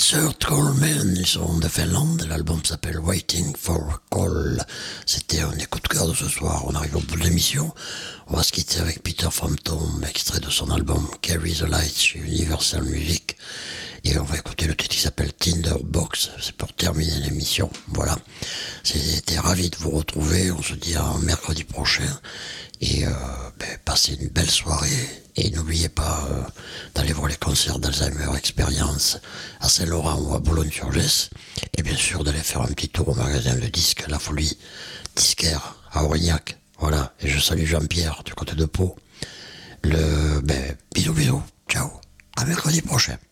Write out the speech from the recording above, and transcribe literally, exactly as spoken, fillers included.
Third Coleman, ils sont de Finlande, l'album s'appelle Waiting for a Call. C'était un des coups de cœur de ce soir, on arrive au bout de l'émission. On va se quitter avec Peter Frampton, extrait de son album Carry the Light chez Universal Music. Et on va écouter le titre qui s'appelle Tinderbox, c'est pour terminer l'émission. Voilà, j'étais ravi de vous retrouver, on se dit à mercredi prochain. Et euh, ben, passez une belle soirée. Et n'oubliez pas euh, d'aller voir les concerts d'Alzheimer Experience à Saint-Laurent ou à Boulogne-sur-Gesse. Et bien sûr d'aller faire un petit tour au magasin de disques La Folie, disquaire à Aurignac. Voilà, et je salue Jean-Pierre du côté de Pau. Le, ben, bisous bisous, ciao, à mercredi prochain.